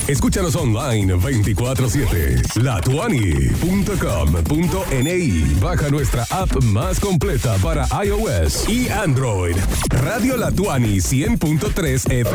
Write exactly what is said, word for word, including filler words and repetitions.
Escúchanos online veinticuatro siete. la tuani punto com punto ni. Baja nuestra app más completa para iOS y Android. Radio La Tuani cien punto tres F